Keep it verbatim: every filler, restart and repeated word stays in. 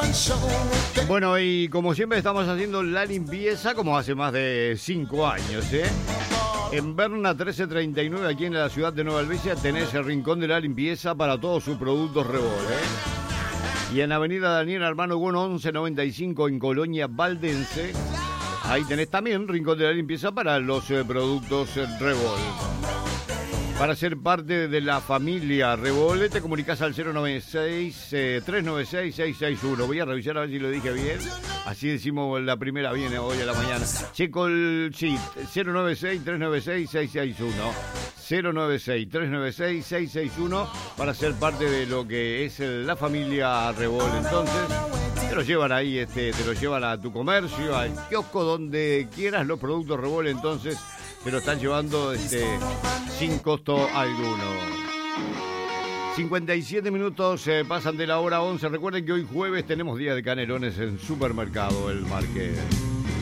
Bueno, y como siempre estamos haciendo la limpieza, como hace más de cinco años, ¿eh? En Berna trece treinta y nueve, aquí en la ciudad de Nueva Albesia, tenés el rincón de la limpieza para todos sus productos Revol, ¿eh? Y en Avenida Daniel Hermano Bueno once noventa y cinco, en Colonia Valdense, ahí tenés también rincón de la limpieza para los eh, productos eh, Revol. Para ser parte de la familia Revol, te comunicas al cero nueve seis, tres nueve seis, seis seis uno. Voy a revisar a ver si lo dije bien. Así decimos la primera bien hoy a la mañana. Checo el sí, cero nueve seis, tres nueve seis, seis seis uno. cero nueve seis, tres nueve seis, seis seis uno para ser parte de lo que es la familia Revol. Entonces, te lo llevan ahí, este, te lo llevan a tu comercio, al kiosco, donde quieras los productos Revol, entonces te lo están llevando este, sin costo alguno. cincuenta y siete minutos eh, pasan de la hora once. Recuerden que hoy jueves tenemos día de canelones en Supermercado El Marqués.